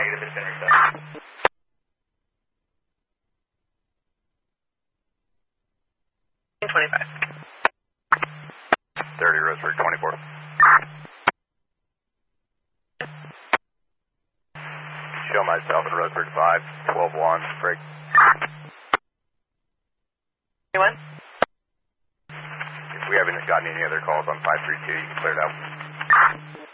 negative, it's been reset. 25. 30, Roseburg 24. Show myself in Roseburg 5, 12-1, break. Anyone? If we haven't gotten any other calls on 532, you can clear it out.